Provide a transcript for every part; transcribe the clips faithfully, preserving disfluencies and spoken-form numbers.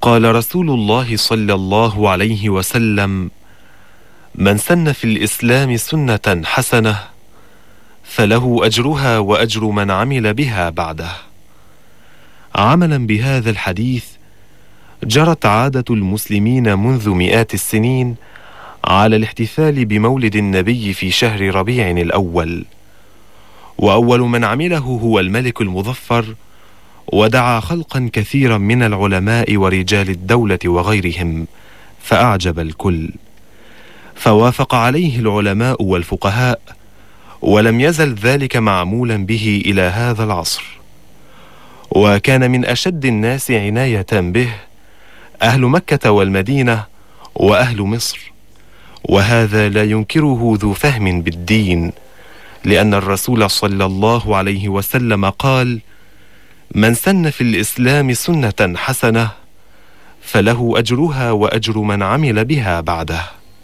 قال رسول الله صلى الله عليه وسلم: من سن في الإسلام سنة حسنة فله أجرها وأجر من عمل بها بعده. عملا بهذا الحديث جرت عادة المسلمين منذ مئات السنين على الاحتفال بمولد النبي في شهر ربيع الأول، وأول من عمله هو الملك المظفر، ودعا خلقا كثيرا من العلماء ورجال الدولة وغيرهم، فأعجب الكل، فوافق عليه العلماء والفقهاء، ولم يزل ذلك معمولا به إلى هذا العصر. وكان من أشد الناس عناية به أهل مكة والمدينة وأهل مصر، وهذا لا ينكره ذو فهم بالدين، لأن الرسول صلى الله عليه وسلم قال: من سن في الإسلام سنة حسنة فله أجرها وأجر من عمل بها بعده.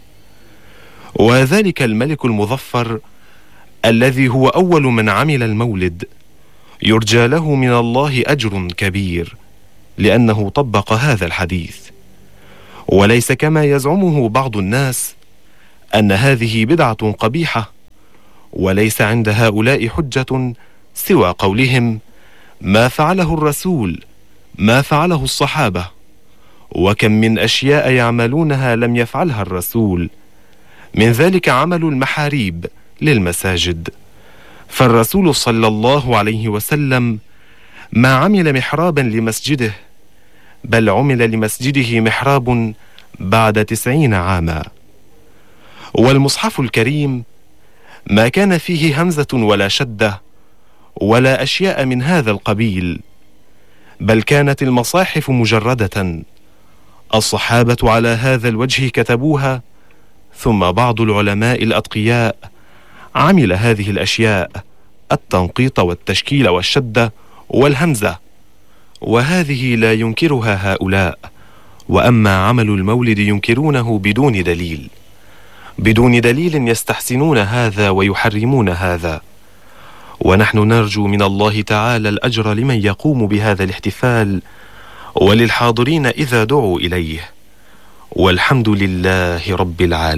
وذلك الملك المظفر الذي هو أول من عمل المولد يرجى له من الله أجر كبير، لأنه طبق هذا الحديث، وليس كما يزعمه بعض الناس أن هذه بدعة قبيحة. وليس عند هؤلاء حجة سوى قولهم: ما فعله الرسول ما فعله الصحابة، وكم من أشياء يعملونها لم يفعلها الرسول، من ذلك عمل المحاريب للمساجد. فالرسول صلى الله عليه وسلم ما عمل محرابا لمسجده، بل عمل لمسجده محراب بعد تسعين عاما. والمصحف الكريم ما كان فيه همزة ولا شدة ولا أشياء من هذا القبيل، بل كانت المصاحف مجردة. الصحابة على هذا الوجه كتبوها، ثم بعض العلماء الأتقياء عمل هذه الأشياء: التنقيط والتشكيل والشدة والهمزة، وهذه لا ينكرها هؤلاء. وأما عمل المولد ينكرونه بدون دليل، بدون دليل يستحسنون هذا ويحرمون هذا. ونحن نرجو من الله تعالى الأجر لمن يقوم بهذا الاحتفال وللحاضرين إذا دعوا إليه، والحمد لله رب العالمين.